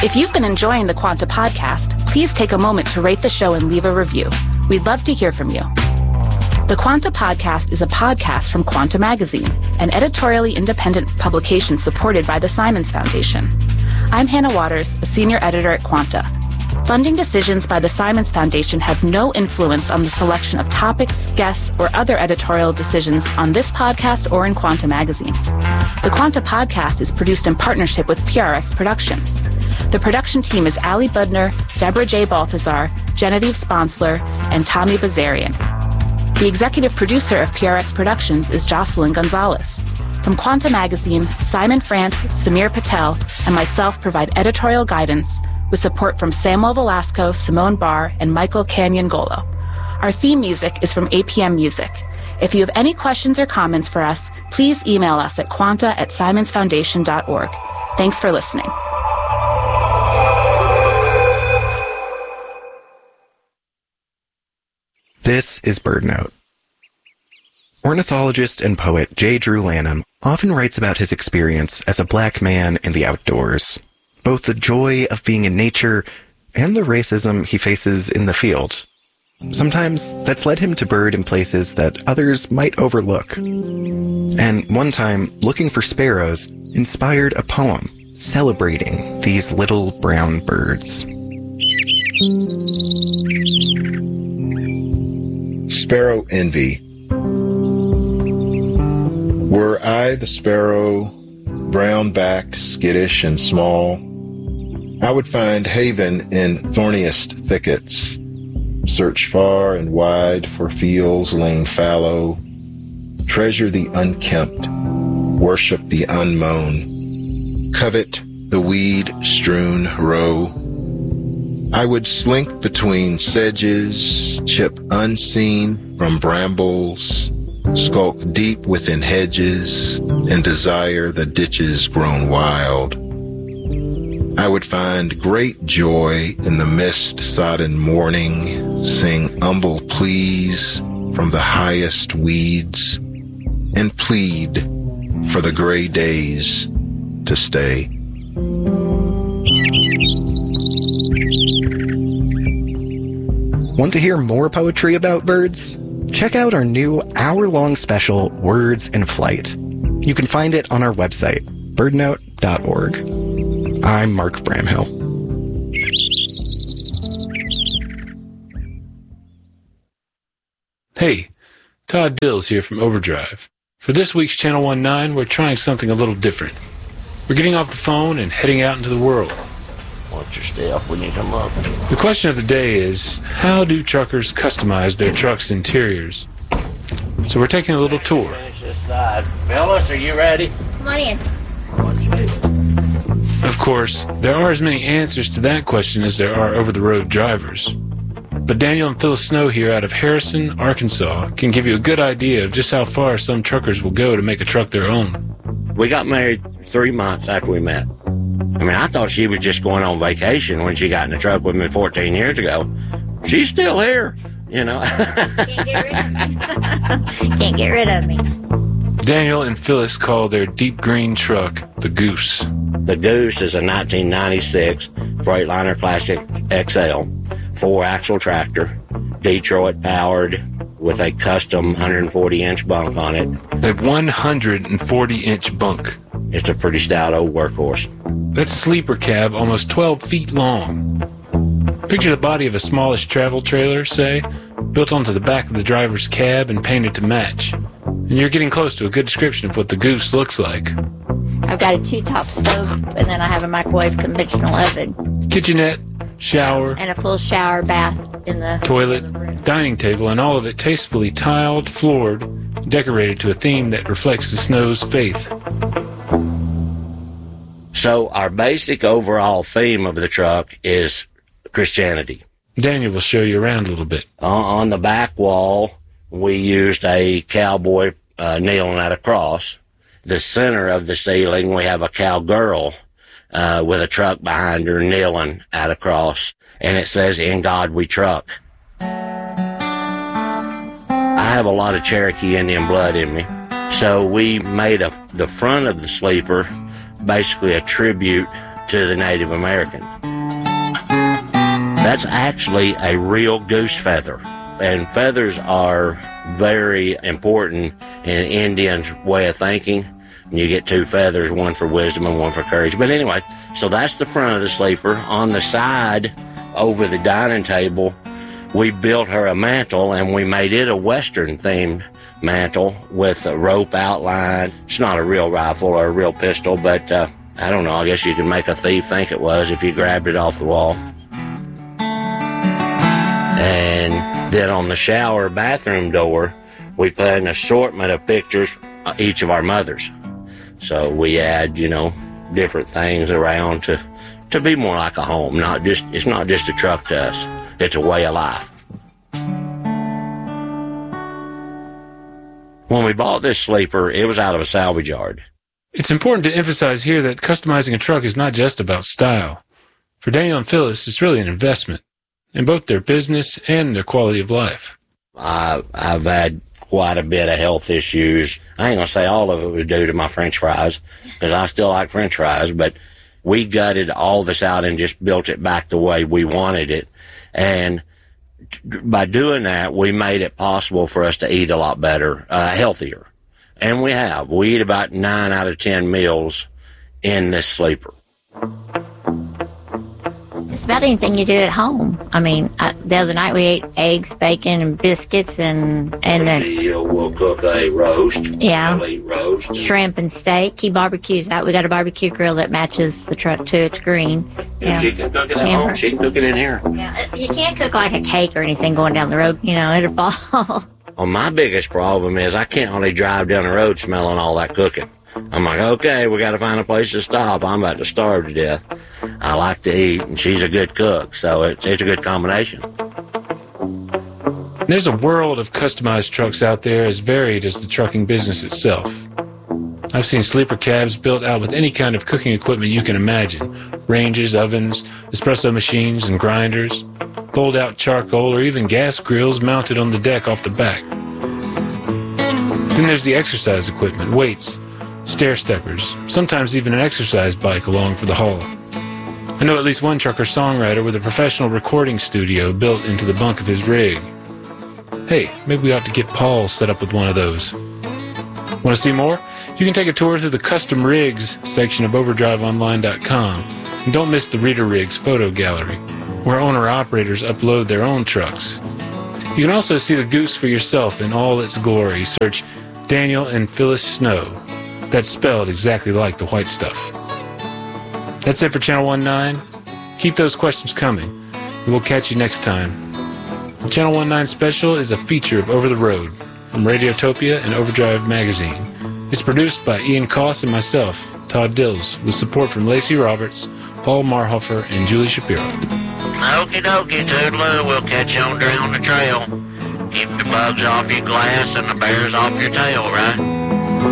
If you've been enjoying the Quanta podcast, please take a moment to rate the show and leave a review. We'd love to hear from you. The Quanta Podcast is a podcast from Quanta Magazine, an editorially independent publication supported by the Simons Foundation. I'm Hannah Waters, a senior editor at Quanta. Funding decisions by the Simons Foundation have no influence on the selection of topics, guests, or other editorial decisions on this podcast or in Quanta Magazine. The Quanta Podcast is produced in partnership with PRX Productions. The production team is Ali Budner, Deborah J. Balthazar, Genevieve Sponsler, and Tommy Bazarian. The executive producer of PRX Productions is Jocelyn Gonzalez. From Quanta Magazine, Simon France, Samir Patel, and myself provide editorial guidance with support from Samuel Velasco, Simone Barr, and Michael Canyon-Golo. Our theme music is from APM Music. If you have any questions or comments for us, please email us at quanta@simonsfoundation.org. Thanks for listening. This is BirdNote. Ornithologist and poet J. Drew Lanham often writes about his experience as a black man in the outdoors, both the joy of being in nature and the racism he faces in the field. Sometimes that's led him to bird in places that others might overlook. And one time, looking for sparrows inspired a poem celebrating these little brown birds. Sparrow Envy. Were I the sparrow, brown-backed, skittish, and small, I would find haven in thorniest thickets, search far and wide for fields laying fallow, treasure the unkempt, worship the unmown, covet the weed-strewn row. I would slink between sedges, chip unseen from brambles, skulk deep within hedges, and desire the ditches grown wild. I would find great joy in the mist-sodden morning, sing humble pleas from the highest weeds, and plead for the gray days to stay. Want to hear more poetry about birds? Check out our new hour-long special, Words in Flight. You can find it on our website, birdnote.org. I'm Mark Bramhill. Hey, Todd Dills here from Overdrive. For this week's Channel 19, we're trying something a little different. We're getting off the phone and heading out into the world. Watch your step when you come up. The question of the day is, how do truckers customize their trucks' interiors? So we're taking a little tour. Finish this side. Phyllis, are you ready? Come on in. Of course, there are as many answers to that question as there are over-the-road drivers. But Daniel and Phyllis Snow here out of Harrison, Arkansas, can give you a good idea of just how far some truckers will go to make a truck their own. We got married 3 months after we met. I mean, I thought she was just going on vacation when she got in the truck with me 14 years ago. She's still here, you know. Can't get rid of me. Can't get rid of me. Daniel and Phyllis call their deep green truck the Goose. The Goose is a 1996 Freightliner Classic XL, 4-axle tractor, Detroit powered, with a custom 140-inch bunk on it. A 140-inch bunk. It's a pretty stout old workhorse. That's a sleeper cab almost 12 feet long. Picture the body of a smallish travel trailer, say, built onto the back of the driver's cab and painted to match. And you're getting close to a good description of what the Goose looks like. I've got a 2-top stove, and then I have a microwave conventional oven. Kitchenette, shower, And a full shower bath in the toilet, dining table, and all of it tastefully tiled, floored, decorated to a theme that reflects the Snow's faith. So our basic overall theme of the truck is Christianity. Daniel will show you around a little bit. On the back wall, we used a cowboy kneeling at a cross. The center of the ceiling, we have a cowgirl with a truck behind her kneeling at a cross. And it says, "In God We Truck." I have a lot of Cherokee Indian blood in me. So we made the front of the sleeper basically a tribute to the Native American. That's actually a real goose feather. And feathers are very important in Indians' way of thinking. You get 2 feathers, one for wisdom and one for courage. But anyway, so that's the front of the sleeper. On the side, over the dining table, we built her a mantle, and we made it a Western-themed mantle with a rope outline. It's not a real rifle or a real pistol, but I don't know. I guess you could make a thief think it was if you grabbed it off the wall. And then on the shower bathroom door, we put an assortment of pictures of each of our mothers. So we add, different things around to be more like a home. It's not just a truck to us. It's a way of life. When we bought this sleeper, it was out of a salvage yard. It's important to emphasize here that customizing a truck is not just about style. For Daniel and Phyllis, it's really an investment in both their business and their quality of life. I've had quite a bit of health issues. I ain't going to say all of it was due to my French fries, because I still like French fries, but we gutted all this out and just built it back the way we wanted it. And by doing that, we made it possible for us to eat a lot better, healthier. And we have. We eat about 9 out of 10 meals in this sleeper. It's about anything you do at home. I mean, the other night we ate eggs, bacon, and biscuits, and we'll cook a roast. Yeah. We'll eat roast. Shrimp and steak. He barbecues that. We got a barbecue grill that matches the truck too. It's green. If she can cook it at home, she can cook it in here. Yeah, you can't cook like a cake or anything going down the road. It'll fall. Well, my biggest problem is I can't only drive down the road smelling all that cooking. I'm like, okay, we got to find a place to stop. I'm about to starve to death. I like to eat, and she's a good cook, so it's a good combination. There's a world of customized trucks out there as varied as the trucking business itself. I've seen sleeper cabs built out with any kind of cooking equipment you can imagine. Ranges, ovens, espresso machines, and grinders. Fold-out charcoal or even gas grills mounted on the deck off the back. Then there's the exercise equipment, weights, stair steppers, sometimes even an exercise bike along for the haul. I know at least one trucker-songwriter with a professional recording studio built into the bunk of his rig. Hey, maybe we ought to get Paul set up with one of those. Want to see more? You can take a tour through the Custom Rigs section of OverdriveOnline.com. And don't miss the Reader Rigs photo gallery, where owner-operators upload their own trucks. You can also see the Goose for yourself in all its glory. Search Daniel and Phyllis Snow. That's spelled exactly like the white stuff. That's it for Channel 19. Keep those questions coming, and we'll catch you next time. The Channel 19 special is a feature of Over the Road from Radiotopia and Overdrive Magazine. It's produced by Ian Koss and myself, Todd Dills, with support from Lacey Roberts, Paul Marhofer, and Julie Shapiro. Okie dokie, toodaloo. We'll catch you on down the trail. Keep the bugs off your glass and the bears off your tail, right?